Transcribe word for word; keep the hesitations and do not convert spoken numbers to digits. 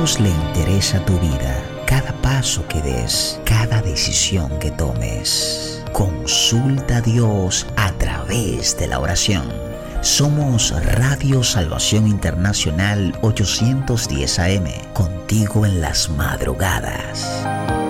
Dios le interesa tu vida, cada paso que des, cada decisión que tomes. Consulta a Dios a través de la oración. Somos Radio Salvación Internacional ochocientos diez A M, contigo en las madrugadas.